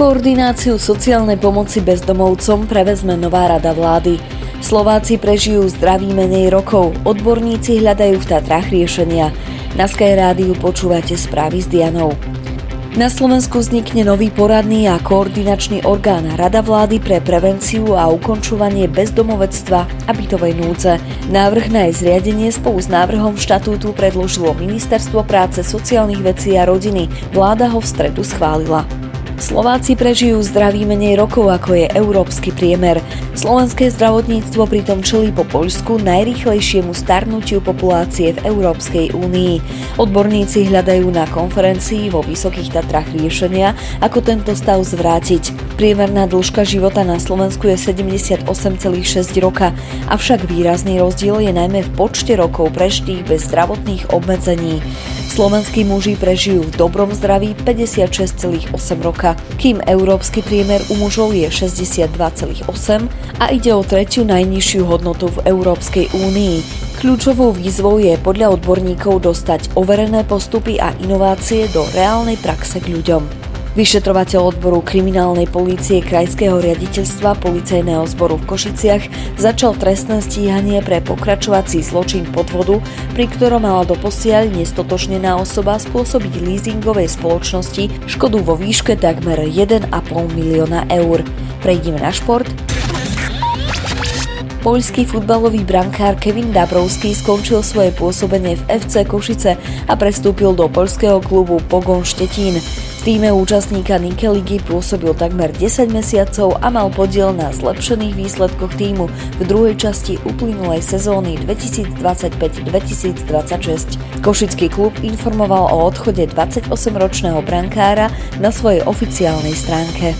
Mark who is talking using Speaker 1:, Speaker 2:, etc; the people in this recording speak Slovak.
Speaker 1: Koordináciu sociálnej pomoci bezdomovcom prevezme nová rada vlády. Slováci prežijú zdraví menej rokov, odborníci hľadajú v Tatrách riešenia. Na Sky Rádiu počúvate správy s Dianou. Na Slovensku vznikne nový poradný a koordinačný orgán Rada vlády pre prevenciu a ukončovanie bezdomovectva a bytovej núdze. Návrh na jej zriadenie spolu s návrhom štatútu predložilo Ministerstvo práce, sociálnych vecí a rodiny. Vláda ho v stredu schválila. Slováci prežijú zdraví menej rokov, ako je európsky priemer. Slovenské zdravotníctvo pritom čelí po Poľsku najrýchlejšiemu starnutiu populácie v Európskej únii. Odborníci hľadajú na konferencii vo Vysokých Tatrách riešenia, ako tento stav zvrátiť. Priemerná dĺžka života na Slovensku je 78,6 roka, avšak výrazný rozdiel je najmä v počte rokov prežitých bez zdravotných obmedzení. Slovenskí muži prežijú v dobrom zdraví 56,8 roka, kým európsky priemer u mužov je 62,8 a ide o tretiu najnižšiu hodnotu v Európskej únii. Kľúčovou výzvou je podľa odborníkov dostať overené postupy a inovácie do reálnej praxe k ľuďom. Vyšetrovateľ odboru kriminálnej polície Krajského riaditeľstva Policajného zboru v Košiciach začal trestné stíhanie pre pokračovací zločin podvodu, pri ktorom mala doposiaľ nestotožnená osoba spôsobiť leasingovej spoločnosti škodu vo výške takmer 1,5 milióna eur. Prejdeme na šport. Poľský futbalový brankár Kevin Dabrovský skončil svoje pôsobenie v FC Košice a prestúpil do poľského klubu Pogoń Štetín. V tíme účastníka Nike ligy pôsobil takmer 10 mesiacov a mal podiel na zlepšených výsledkoch tímu v druhej časti uplynulej sezóny 2025-2026. Košický klub informoval o odchode 28-ročného brankára na svojej oficiálnej stránke.